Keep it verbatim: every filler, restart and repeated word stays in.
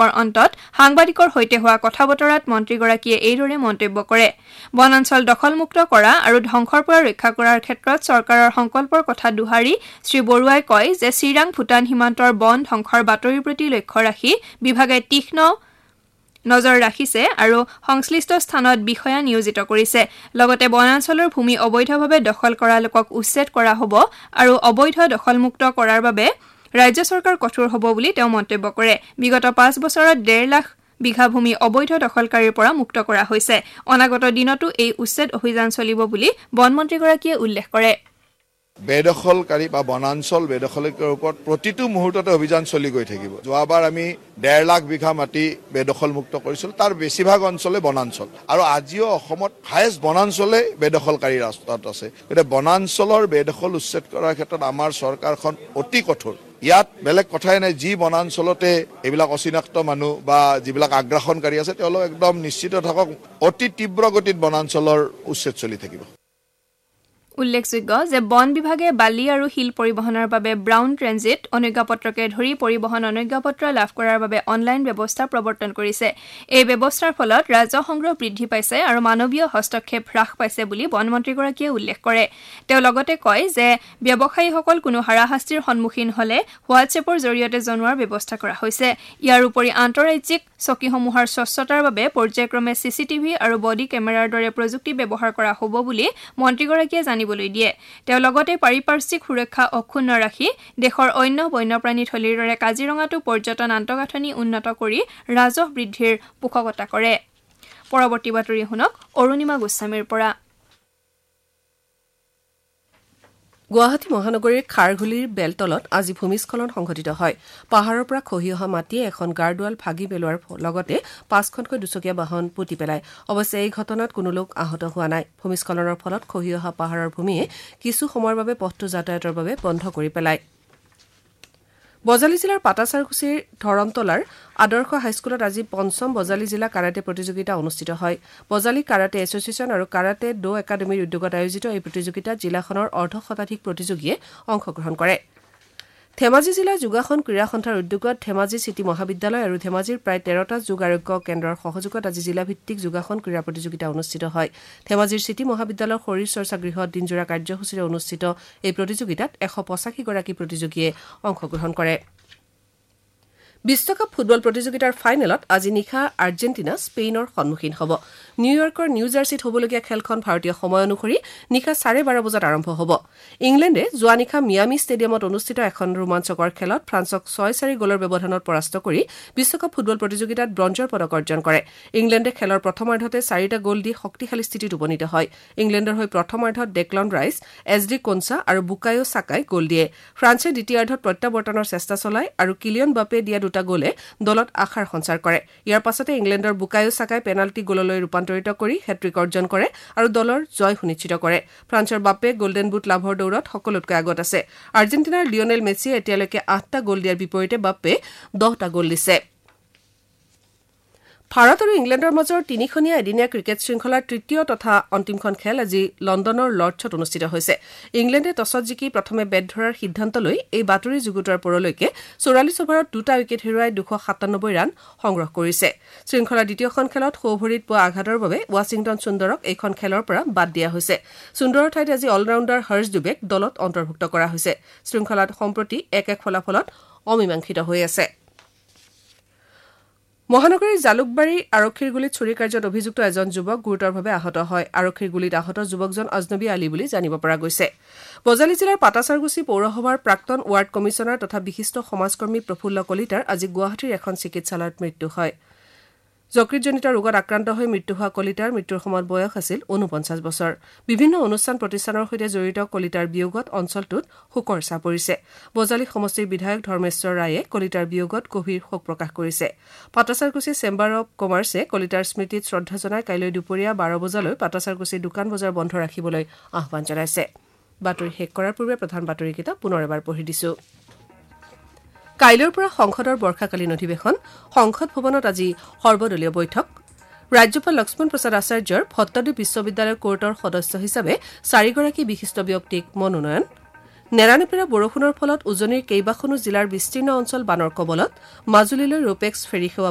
বৈঠকৰ অন্তত সাংবাদিকৰ সৈতে হোৱা কথা বতৰাত মন্ত্ৰীগৰাকীয়ে এইদৰে মন্তব্য কৰে বনাঞ্চল দখলমুক্ত কৰা আৰু ধ্বংসৰ পৰা ৰক্ষা কৰাৰ ক্ষেত্ৰত চৰকাৰৰ সংকল্পৰ কথা দুহাৰি শ্ৰী বৰুৱাই কয় যে চিৰাং ভূটান সীমান্তৰ বন ধ্বংসৰ বাতৰিৰ প্ৰতি লক্ষ্য ৰাখি বিভাগে তীক্ষ্ণ নজৰ ৰাখিছে আৰু সংশ্লিষ্ট স্থানত বিষয়া নিয়োজিত কৰিছে লগতে বনাঞ্চলৰ ভূমি অবৈধভাৱে দখল কৰা লোকক উচ্ছেদ কৰা হ'ব আৰু অবৈধ দখলমুক্ত কৰাৰ বাবে ৰাজ্য চৰকাৰ কঠোৰ হ'ব বুলি তেওঁ মন্তব্য কৰে বিগত পাঁচ বছৰত ডেৰ লাখ বিঘা ভূমি অবৈধ দখলকাৰীৰ পৰা মুক্ত কৰা হৈছে অনাগত দিনতো এই উচ্ছেদ অভিযান চলিব বুলি বনমন্ত্ৰীগৰাকীয়ে উল্লেখ কৰে বেদখলকাৰী বা বনাঞ্চল বেদখলকাৰীৰ ওপৰত প্ৰতিটো মুহূৰ্ততে অভিযান চলি গৈ থাকিব যোৱাবাৰ আমি ডেৰ লাখ বিঘা মাটি বেদখলমুক্ত কৰিছিলোঁ তাৰ বেছিভাগ অঞ্চলে বনাঞ্চল আৰু আজিও অসমত হায়েষ্ট বনাঞ্চলে বেদখলকাৰী ৰাস্তাত আছে গতিকে বনাঞ্চলৰ বেদখল উচ্ছেদ কৰাৰ ক্ষেত্ৰত আমাৰ চৰকাৰখন অতি কঠোৰ ইয়াত বেলেগ কথাই নাই যি বনাঞ্চলতে এইবিলাক অচিনাক্ত মানুহ বা যিবিলাক আগ্ৰাসনকাৰী আছে তেওঁলোক একদম নিশ্চিত থাকক অতি তীব্ৰ গতিত বনাঞ্চলৰ উচ্ছেদ চলি থাকিব উল্লেখযোগ্য যে বন বিভাগে বালি আৰু শিল পৰিবহণৰ বাবে ব্ৰাউন ট্ৰেনজিট অনুজ্ঞাপত্ৰকে ধৰি পৰিবহণ অনুজ্ঞাপত্ৰ লাভ কৰাৰ বাবে অনলাইন ব্যৱস্থা প্ৰৱৰ্তন কৰিছে এই ব্যৱস্থাৰ ফলত ৰাজহ সংগ্ৰহ বৃদ্ধি পাইছে আৰু মানৱীয় হস্তক্ষেপ হ্ৰাস পাইছে বুলি বনমন্ত্ৰীগৰাকীয়ে উল্লেখ কৰে তেওঁ লগতে কয় যে ব্যৱসায়ীসকল কোনো হাৰাশাস্তিৰ সন্মুখীন হলে হোৱাটছএপৰ জৰিয়তে জনোৱাৰ ব্যৱস্থা কৰা হৈছে ইয়াৰ উপৰি আন্তঃৰাজ্যিক চকীসমূহৰ স্বচ্ছতাৰ বাবে পৰ্যায়ক্ৰমে চিচিটিভি আৰু বডি কেমেৰাৰ দৰে প্ৰযুক্তি ব্যৱহাৰ কৰা হ'ব বুলি মন্ত্ৰীগৰাকীয়ে জানিবলৈ দিয়ে তেওঁ লগতে পাৰিপাৰ্শ্বিক সুৰক্ষা অক্ষুণ্ণ ৰাখি দেশৰ অন্য বন্যপ্ৰাণী থলীৰ দৰে কাজিৰঙাটো পৰ্যটন আন্তঃগাঁথনি উন্নত কৰি ৰাজহ বৃদ্ধিৰ পোষকতা কৰে পৰৱৰ্তী বাতৰি শুনক অৰুণিমা গোস্বামীৰ পৰা গুৱাহাটী মহানগৰীৰ খাৰঘুলিৰ বেলতলত আজি ভূমিস্খলন সংঘটিত হয় পাহাৰৰ পৰা খহি অহা মাটিয়ে এখন গাৰ্ডৱাল ভাগি পেলোৱাৰ লগতে পাঁচখনকৈ দুচকীয়া বাহন পুতি পেলায় অৱশ্যে এই ঘটনাত কোনো লোক আহত হোৱা নাই ভূমিস্খলনৰ ফলত খহি অহা পাহাৰৰ ভূমিয়ে কিছু সময়ৰ বাবে পথটো যাতায়াতৰ বাবে বন্ধ কৰি পেলায় বজালী জিলাৰ পাটাচাৰকুছিৰ ধৰণতলাৰ আদৰ্শ হাইস্কুলত আজি পঞ্চম বজালী জিলা কাৰাটে প্ৰতিযোগিতা অনুষ্ঠিত হয় বজালী কাৰাটে এছ'চিয়েশ্যন আৰু কাৰাটে ডো একাডেমীৰ উদ্যোগত আয়োজিত এই প্ৰতিযোগিতাত জিলাখনৰ অৰ্ধ শতাধিক প্ৰতিযোগীয়ে অংশগ্ৰহণ কৰে ধেমাজি জিলা যোগাসন ক্ৰীড়া সন্থাৰ উদ্যোগত ধেমাজি চিটি মহাবিদ্যালয় আৰু ধেমাজিৰ প্ৰায় তেৰটা যোগ আৰোগ্য কেন্দ্ৰৰ সহযোগত আজি জিলাভিত্তিক যোগাসন ক্ৰীড়া প্ৰতিযোগিতা অনুষ্ঠিত হয় ধেমাজিৰ চিটি মহাবিদ্যালয়ৰ শৰীৰ চৰ্চা গৃহত দিনজোৰা কাৰ্যসূচীৰে অনুষ্ঠিত এই প্ৰতিযোগিতাত এশ পঁচাশী গৰাকী প্ৰতিযোগীয়ে অংশগ্ৰহণ কৰে বিশ্বকাপ ফুটবল প্ৰতিযোগিতাৰ ফাইনেলত আজি নিশা আৰ্জেণ্টিনা স্পেইনৰ সন্মুখীন হ'ব নিউয়ৰ্কৰ নিউ জাৰ্চিত হ'বলগীয়া খেলখন ভাৰতীয় সময় অনুসৰি নিশা চাৰে বাৰ বজাত আৰম্ভ হ'ব ইংলেণ্ডে যোৱা নিশা মিয়ামি ষ্টেডিয়ামত অনুষ্ঠিত এখন ৰোমাঞ্চকৰ খেলত ফ্ৰান্সক ছয় চাৰি গ'লৰ ব্যৱধানত পৰাস্ত কৰি বিশ্বকাপ ফুটবল প্ৰতিযোগিতাত ব্ৰঞ্জৰ পদক অৰ্জন কৰে ইংলেণ্ডে খেলৰ প্ৰথমাৰ্ধতে চাৰিটা গ'ল দি শক্তিশালী স্থিতিত উপনীত হয় ইংলেণ্ডৰ হৈ প্ৰথমাৰ্ধত ডেকলন ৰাইচ এছ ডি কোনছা আৰু বুকায়ো সাকাই গ'ল দিয়ে ফ্ৰান্সে দ্বিতীয়াৰ্ধত প্ৰত্যাৱৰ্তনৰ চেষ্টা চলায় আৰু কিলিয়ন বাপে দিয়া দুটা গ'লে দলত আশাৰ সঞ্চাৰ কৰে ইয়াৰ পাছতে ইংলেণ্ডৰ বুকায়ো সাকাই পেনাল্টি গ'ললৈ ৰূপান্তৰিত কৰি হেট্ৰিক অৰ্জন কৰে আৰু দলৰ জয় সুনিশ্চিত কৰে ফ্ৰান্সৰ বাপে গোল্ডেন বুট লাভৰ দৌৰত সকলোতকৈ আগত আছে আৰ্জেণ্টিনাৰ লিঅনেল মেছিয়ে এতিয়ালৈকে আঠটা গ'ল দিয়াৰ বিপৰীতে বাপে দহটা গ'ল দিছে ভাৰত আৰু ইংলেণ্ডৰ মাজৰ তিনিখনীয়া এদিনীয়া ক্ৰিকেট শৃংখলাৰ তৃতীয় তথা অন্তিমখন খেল আজি লণ্ডনৰ লৰ্ডছত অনুষ্ঠিত হৈছে ইংলেণ্ডে টছত জিকি প্ৰথমে বেট ধৰাৰ সিদ্ধান্ত লৈ এই বাতৰি যুগুতোৱাৰ পৰলৈকে চৌৰাল্লিছ অভাৰত দুটা উইকেট হেৰুৱাই দুশ সাতানব্বৈ ৰান সংগ্ৰহ কৰিছে শৃংখলাৰ দ্বিতীয়খন খেলত সৌভৰিত পোৱা আঘাতৰ বাবে ৱাশ্বিংটন সুন্দৰক এইখন খেলৰ পৰা বাদ দিয়া হৈছে সুন্দৰৰ ঠাইত আজি অলৰাউণ্ডাৰ হৰ্ষ ডুবেক দলত অন্তৰ্ভুক্ত কৰা হৈছে শৃংখলাত সম্প্ৰতি এক এক ফলাফলত অমীমাংসিত হৈ আছে মহানগৰীৰ জালুকবাৰী আৰক্ষীৰ গুলীত চুৰি কাৰ্যত অভিযুক্ত এজন যুৱক গুৰুতৰভাৱে আহত হয় আৰক্ষীৰ গুলীত আহত যুৱকজন অজনবী আলী বুলি জানিব পৰা গৈছে বজালী জিলাৰ পাটাচাৰকুছি পৌৰসভাৰ প্ৰাক্তন ৱাৰ্ড কমিছনাৰ তথা বিশিষ্ট সমাজকৰ্মী প্ৰফুল্ল কলিতাৰ আজি গুৱাহাটীৰ এখন চিকিৎসালয়ত মৃত্যু হয় যকৃতজনিত ৰোগত আক্ৰান্ত হৈ মৃত্যু হোৱা কলিতাৰ মৃত্যুৰ সময়ত বয়স আছিল ঊনপঞ্চাশ বছৰ বিভিন্ন অনুষ্ঠান প্ৰতিষ্ঠানৰ সৈতে জড়িত কলিতাৰ বিয়োগত অঞ্চলটোত শোকৰ ছাঁ পৰিছে বজালী সমষ্টিৰ বিধায়ক ধৰ্মেশ্বৰ ৰায়ে কলিতাৰ বিয়োগত গভীৰ শোক প্ৰকাশ কৰিছে পাটাচাৰকুছি চেম্বাৰ অব কমাৰ্চে কলিতাৰ স্মৃতিত শ্ৰদ্ধা জনাই কাইলৈ দুপৰীয়া বাৰ বজালৈ পাটাচাৰকুছিৰ দোকান বজাৰ বন্ধ ৰাখিবলৈ আহ্বান জনাইছে বাতৰি শেষ কৰাৰ পূৰ্বে প্ৰধান বাতৰিকেইটা পুনৰ এবাৰ পঢ়ি দিছো কাইলৈৰ পৰা সংসদৰ বৰ্ষাকালীন অধিৱেশন সংসদ ভৱনত আজি সৰ্বদলীয় বৈঠক ৰাজ্যপাল লক্ষ্মণ প্ৰসাদ আচাৰ্যৰ ভট্টাদ্ৰী বিশ্ববিদ্যালয় কোৰ্টৰ সদস্য হিচাপে চাৰিগৰাকী বিশিষ্ট ব্যক্তিক মনোনয়ন নেৰানেপেৰা বৰষুণৰ ফলত উজনিৰ কেইবাখনো জিলাৰ বিস্তীৰ্ণ অঞ্চল বানৰ কবলত মাজুলীলৈ ৰোপেক্স ফেৰী সেৱা